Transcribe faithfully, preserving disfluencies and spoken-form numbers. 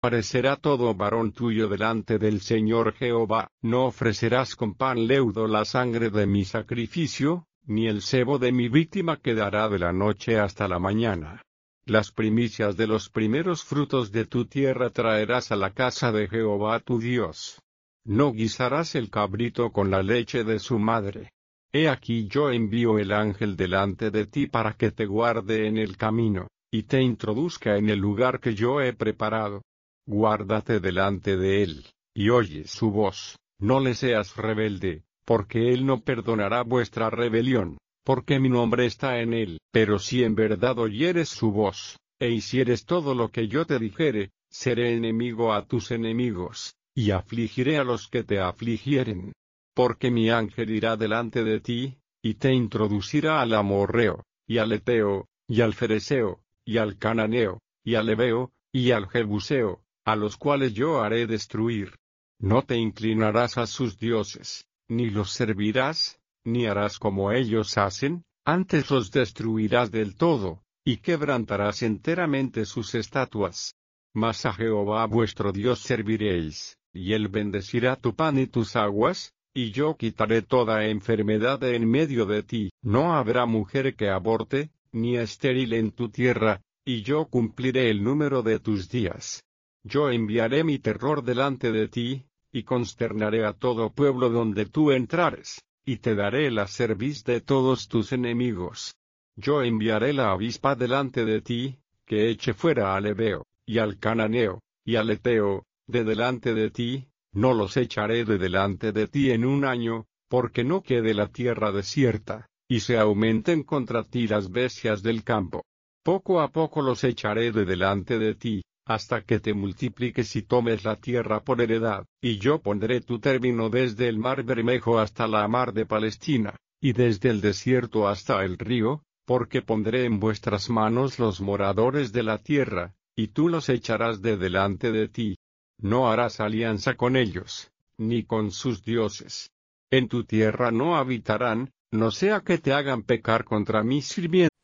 aparecerá todo varón tuyo delante del Señor Jehová. No ofrecerás con pan leudo la sangre de mi sacrificio, ni el sebo de mi víctima quedará de la noche hasta la mañana. Las primicias de los primeros frutos de tu tierra traerás a la casa de Jehová tu Dios. No guisarás el cabrito con la leche de su madre. He aquí yo envío el ángel delante de ti para que te guarde en el camino, y te introduzca en el lugar que yo he preparado. Guárdate delante de él, y oye su voz, no le seas rebelde, porque él no perdonará vuestra rebelión, porque mi nombre está en él. Pero si en verdad oyeres su voz, e hicieres todo lo que yo te dijere, seré enemigo a tus enemigos, y afligiré a los que te afligieren. Porque mi ángel irá delante de ti, y te introducirá al amorreo, y al eteo, y al fereceo, y al cananeo, y al heveo, y al jebuseo, a los cuales yo haré destruir. No te inclinarás a sus dioses, ni los servirás, ni harás como ellos hacen, antes los destruirás del todo, y quebrantarás enteramente sus estatuas. Mas a Jehová vuestro Dios serviréis, y él bendecirá tu pan y tus aguas, y yo quitaré toda enfermedad de en medio de ti. No habrá mujer que aborte, ni estéril en tu tierra, y yo cumpliré el número de tus días. Yo enviaré mi terror delante de ti, y consternaré a todo pueblo donde tú entrares, y te daré la cerviz de todos tus enemigos. Yo enviaré la avispa delante de ti, que eche fuera al heveo, y al cananeo, y al eteo, de delante de ti. No los echaré de delante de ti en un año, porque no quede la tierra desierta, y se aumenten contra ti las bestias del campo. Poco a poco los echaré de delante de ti, hasta que te multipliques y tomes la tierra por heredad, y yo pondré tu término desde el mar Bermejo hasta la mar de Palestina, y desde el desierto hasta el río, porque pondré en vuestras manos los moradores de la tierra, y tú los echarás de delante de ti. No harás alianza con ellos, ni con sus dioses. En tu tierra no habitarán, no sea que te hagan pecar contra mí sirviendo.